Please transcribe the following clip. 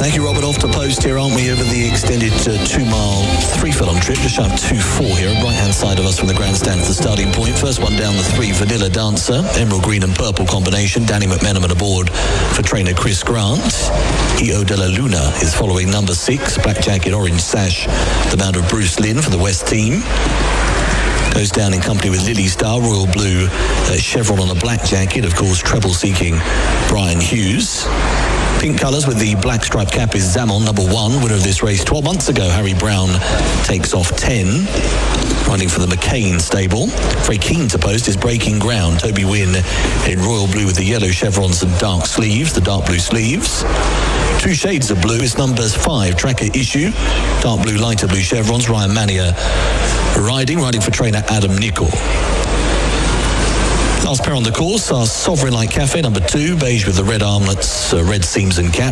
Thank you, Robert. Off to post here, aren't we, over the extended 2-mile 3-furlong trip, just shy of 2:04 here, right-hand side of us from the grandstand to the starting point. First one down the 3, Vanilla Dancer, emerald green and purple combination. Danny McMenamin aboard for trainer Chris Grant. Io della Luna is following number 6, Black Jacket, Orange Sash, the mount of Bruce Lynn for the West team. Goes down in company with Lily Star, Royal Blue, Chevron on a black jacket, of course, treble-seeking Brian Hughes. Pink colours with the black striped cap is Zamon, number 1, winner of this race 12 months ago. Harry Brown takes off 10, running for the McCain stable. Very keen to post is Breaking Ground. Toby Wynn in royal blue with the yellow chevrons and dark sleeves, the dark blue sleeves. 2 shades of blue is numbers 5, Tracker Issue, dark blue, lighter blue chevrons. Ryan Mania riding for trainer Adam Nicol. Last pair on the course are Sovereign Light Cafe, number 2, beige with the red armlets, red seams and cap.